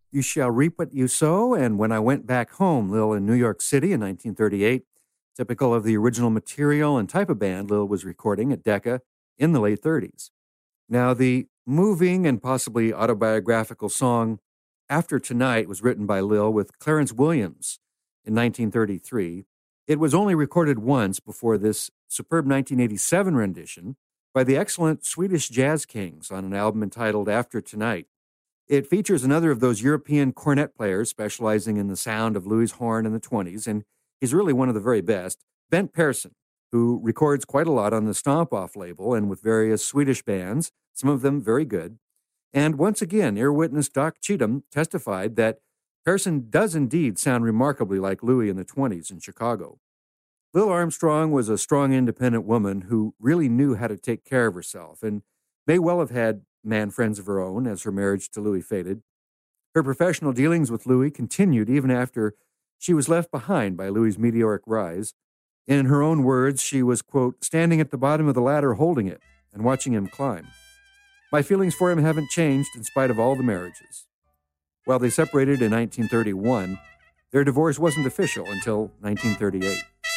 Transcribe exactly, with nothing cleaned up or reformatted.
You Shall Reap What You Sow, and When I Went Back Home, Lil in New York City in nineteen thirty-eight. Typical of the original material and type of band Lil was recording at Decca in the late thirties. Now, the moving and possibly autobiographical song After Tonight was written by Lil with Clarence Williams in nineteen thirty-three. It was only recorded once before this superb nineteen eighty-seven rendition by the excellent Swedish Jazz Kings on an album entitled After Tonight. It features another of those European cornet players specializing in the sound of Louis' horn in the twenties, and he's really one of the very best, Bent Persson, who records quite a lot on the Stomp Off label and with various Swedish bands, some of them very good. And once again, ear witness Doc Cheatham testified that Persson does indeed sound remarkably like Louis in the twenties in Chicago. Lil Armstrong was a strong, independent woman who really knew how to take care of herself and may well have had man friends of her own as her marriage to Louis faded. Her professional dealings with Louis continued even after she was left behind by Louis' meteoric rise. In her own words, she was, quote, standing at the bottom of the ladder holding it and watching him climb. My feelings for him haven't changed in spite of all the marriages. While they separated in nineteen thirty-one, their divorce wasn't official until nineteen thirty-eight.